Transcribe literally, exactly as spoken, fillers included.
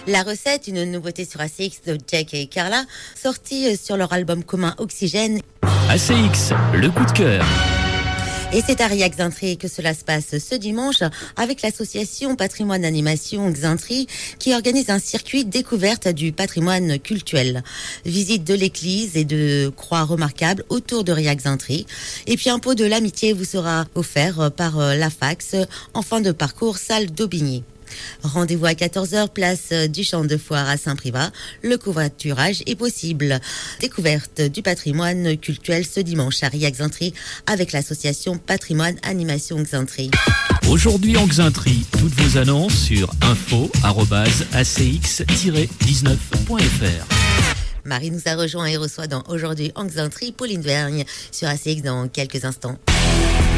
La recette, une nouveauté sur A C X de Jack et Carla, sortie sur leur album commun Oxygène. A C X, le coup de cœur. Et c'est à Rilhac-Xaintré que cela se passe ce dimanche avec l'association Patrimoine Animation Xaintré qui organise un circuit découverte du patrimoine cultuel. Visite de l'église et de croix remarquables autour de Rilhac-Xaintré. Et puis un pot de l'amitié vous sera offert par la Fax en fin de parcours salle d'Aubigny. Rendez-vous à quatorze heures, place du Champ de Foire à Saint-Privat. Le covoiturage est possible. Découverte du patrimoine culturel ce dimanche à Rilhac-Xaintré avec l'association Patrimoine Animation Xaintré. Aujourd'hui en Xaintré, toutes vos annonces sur info arobase a c x tiret dix-neuf point f r. Marie nous a rejoint et reçoit dans Aujourd'hui en Xaintré Pauline Vergne sur A C X dans quelques instants.